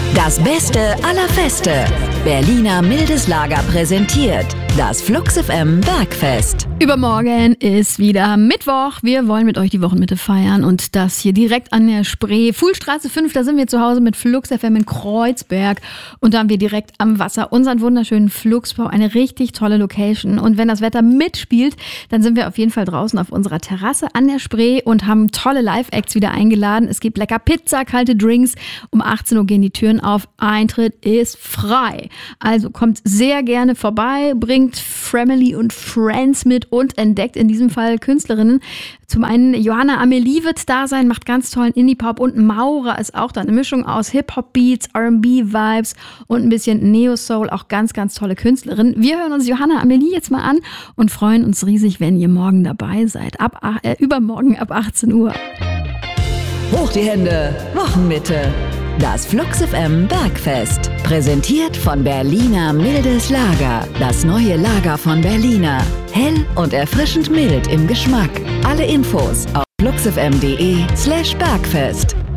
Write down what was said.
Das Beste aller Feste. Berliner Mildes Lager präsentiert das Flux FM Bergfest. Übermorgen ist wieder Mittwoch. Wir wollen mit euch die Wochenmitte feiern und das hier direkt an der Spree. Fuhlstraße 5, da sind wir zu Hause mit Flux FM in Kreuzberg und da haben wir direkt am Wasser unseren wunderschönen Fluxbau, eine richtig tolle Location. Und wenn das Wetter mitspielt, dann sind wir auf jeden Fall draußen auf unserer Terrasse an der Spree und haben tolle Live-Acts wieder eingeladen. Es gibt lecker Pizza, kalte Drinks. Um 18 Uhr gehen die Türen auf. Eintritt ist frei. Also kommt sehr gerne vorbei, bringt Family und Friends mit und entdeckt in diesem Fall Künstlerinnen. Zum einen Johanna Amelie wird da sein, macht ganz tollen Indie-Pop und Maura ist auch da. Eine Mischung aus Hip-Hop-Beats, R&B-Vibes und ein bisschen Neo-Soul. Auch ganz, ganz tolle Künstlerin. Wir hören uns Johanna Amelie jetzt mal an und freuen uns riesig, wenn ihr morgen dabei seid. Übermorgen ab 18 Uhr. Hoch die Hände, Wochenmitte. Das Flux FM Bergfest. Präsentiert von Berliner Mildes Lager. Das neue Lager von Berliner. Hell und erfrischend mild im Geschmack. Alle Infos auf fluxfm.de/Bergfest.